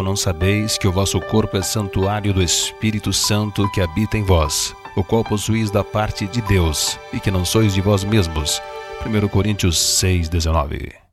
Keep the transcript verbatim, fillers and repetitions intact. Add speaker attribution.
Speaker 1: não sabeis que o vosso corpo é santuário do Espírito Santo que habita em vós, o qual possuís da parte de Deus, e que não sois de vós mesmos? primeira Coríntios seis, dezenove.